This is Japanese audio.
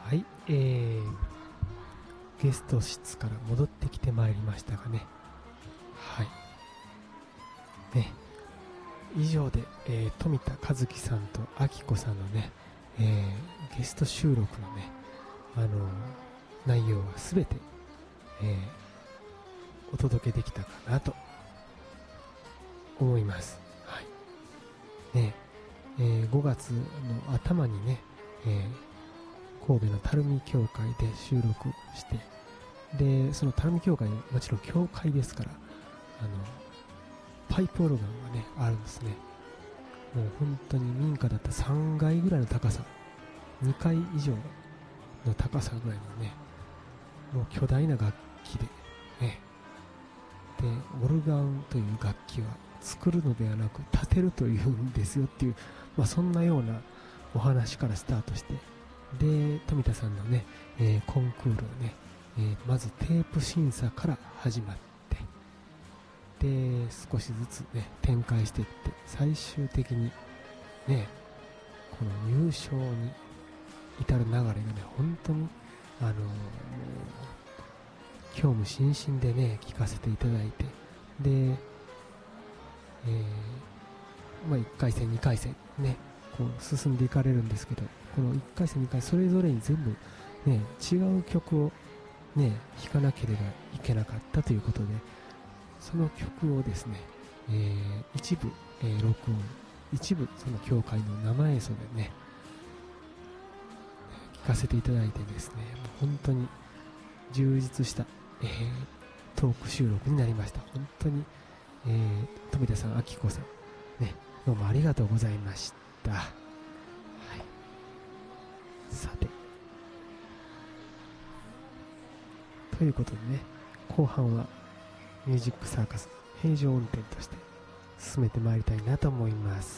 はい、ゲスト室から戻ってきてまいりましたがね。はい。ね。以上で、富田和樹さんとあきこさんのね、ゲスト収録のね、内容はすべて、お届けできたかなと思います。はい。ね、5月の頭にね、神戸の垂水教会で収録して、でその垂水教会もちろん教会ですから、パイプオルガンがねあるんですね。もう本当に民家だったら3階ぐらいの高さ、2階以上の高さぐらいのね、もう巨大な楽器でね、でオルガンという楽器は作るのではなく建てるというんですよっていう、そんなようなお話からスタートして、で富田さんのね、コンクールをね、まずテープ審査から始まって、で少しずつね展開していって、最終的にねこの優勝に至る流れがね、本当に興味津々でね聞かせていただいて、で、1回戦2回戦ねこう進んでいかれるんですけど、この1回戦2回それぞれに全部ね違う曲をね弾かなければいけなかったということで、その曲をですね、一部、録音、一部その教会の生演奏でね聴かせていただいてですね、もう本当に充実した、トーク収録になりました。本当に、富田さん、あきこさんね、どうもありがとうございました。はい、さてということでね、後半はミュージックサーカス平常運転として進めてまいりたいなと思います。